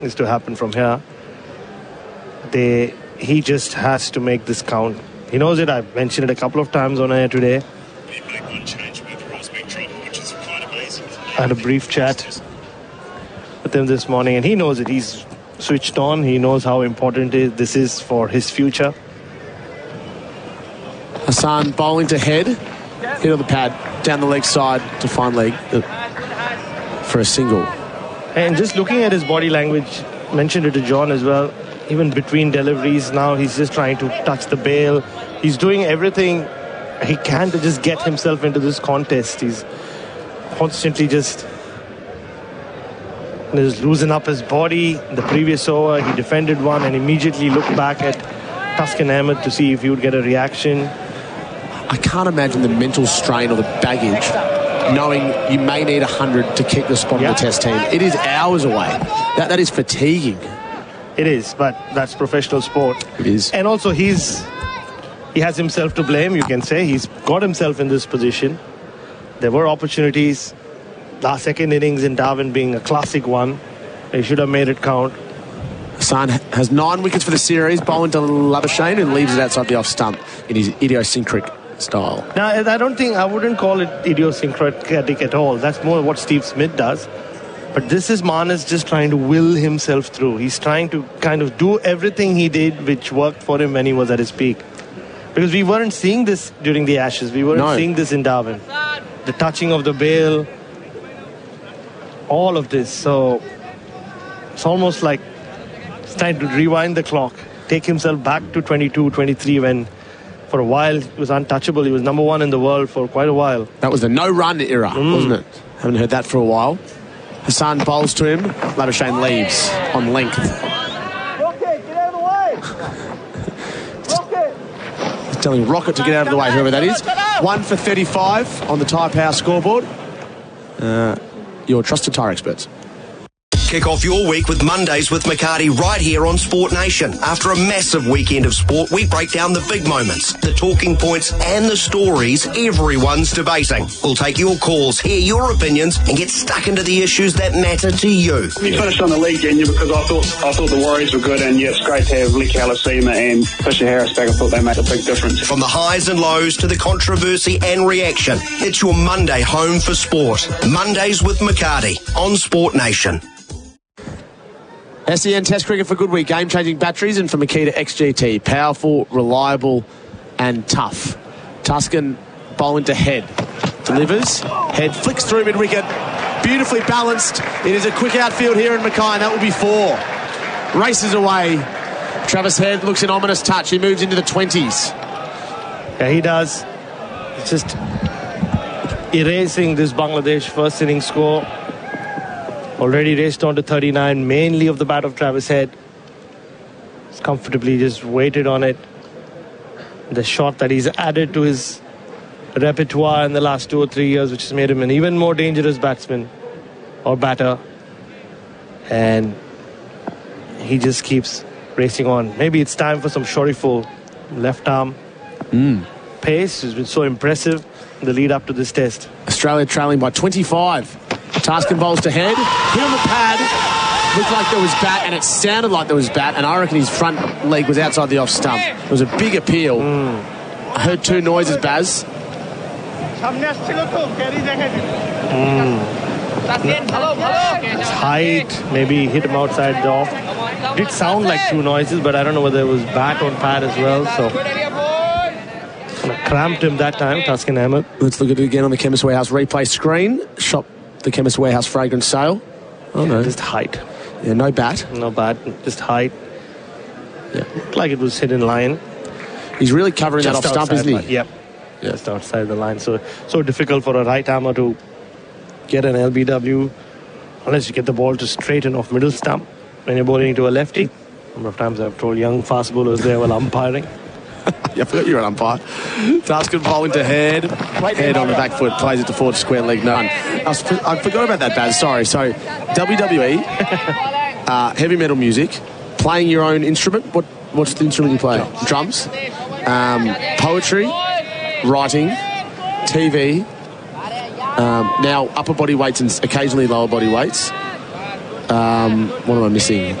is to happen from here. He just has to make this count. He knows it. I've mentioned it a couple of times on air today. I had a brief chat with him this morning, and he knows it. He's switched on. He knows how important this is for his future. Hassan bowling to head. Hit on the pad, down the leg side to fine leg for a single. And just looking at his body language, mentioned it to John as well, even between deliveries now, he's just trying to touch the bail. He's doing everything he can to just get himself into this contest. He's constantly just loosen up his body. The previous over, he defended one and immediately looked back at Taskin Ahmed to see if he would get a reaction. I can't imagine the mental strain or the baggage knowing you may need 100 to keep the spot in the test team. It is hours away. That is fatiguing. It is, but that's professional sport. It is. And also he has himself to blame, you can say. He's got himself in this position. There were opportunities. Last second innings in Darwin being a classic one. He should have made it count. Hassan has 9 wickets for the series, bowling to Labuschagne, and leaves it outside the off stump in his idiosyncratic style. Now, I wouldn't call it idiosyncratic at all. That's more what Steve Smith does. But this is Marnus just trying to will himself through. He's trying to kind of do everything he did which worked for him when he was at his peak. Because we weren't seeing this during the Ashes. We weren't seeing this in Darwin. The touching of the bail, all of this. So it's almost like it's time to rewind the clock, take himself back to 22, 23 when for a while he was untouchable. He was number 1 in the world for quite a while. That was the no-run era, wasn't it? Haven't heard that for a while. Hassan bowls to him. Labuschagne leaves on length. Rocket, get out of the way! Rocket! He's telling Rocket to get out of the way, whoever that is. 1 for 35 on the Tyre Power scoreboard. Your trusted tyre experts. Kick off your week with Mondays with McCarty right here on Sport Nation. After a massive weekend of sport, we break down the big moments, the talking points and the stories everyone's debating. We'll take your calls, hear your opinions and get stuck into the issues that matter to you. We finished on the league, didn't you? Because I thought the Warriors were good, and yeah, it's great to have Lee Kalasima and Fisher Harris back. I thought they made a big difference. From the highs and lows to the controversy and reaction, it's your Monday home for sport. Mondays with McCarty on Sport Nation. SEN Test Cricket for Goodweek, game-changing batteries, and for Makita XGT, powerful, reliable and tough. Tuscan bowling to head, delivers, head flicks through mid-wicket, beautifully balanced. It is a quick outfield here in Mackay, and that will be 4. Races away. Travis Head looks an ominous touch. He moves into the 20s. Yeah, he does. It's just erasing this Bangladesh first innings score. Already raced on to 39, mainly of the bat of Travis Head. He's comfortably just waited on it. The shot that he's added to his repertoire in the last 2 or 3 years, which has made him an even more dangerous batsman or batter. And he just keeps racing on. Maybe it's time for some Shoriful left arm pace. Has been so impressive in the lead up to this test. Australia trailing by 25. Taskin bowls to head, hit on the pad, looked like there was bat, and it sounded like there was bat, and I reckon his front leg was outside the off stump. It was a big appeal. I heard 2 noises, Baz. His height, maybe hit him outside the off. Did sound like 2 noises, but I don't know whether it was bat on pad as well, so cramped him that time, Taskin Ahmed. Let's look at it again on the Chemist Warehouse replay screen. Shop the Chemist Warehouse fragrance sale. Oh no, just height. Yeah, no bat. No bat, just height. Yeah, looked like it was hit in line. He's really covering just that off stump, isn't he? Line. Yep. Just outside the line. So difficult for a right armer to get an LBW unless you get the ball to straighten off middle stump when you're bowling to a lefty. A number of times I've told young fast bowlers there while umpiring. Yeah, I forgot you were an umpire. Taskin bowling to head. Head on the back foot, plays it to forward square leg none. I forgot about that, Baz. Sorry. So, WWE, heavy metal music, playing your own instrument. What's the instrument you play? Drums. Poetry, writing, TV. Now upper body weights and occasionally lower body weights. What am I missing?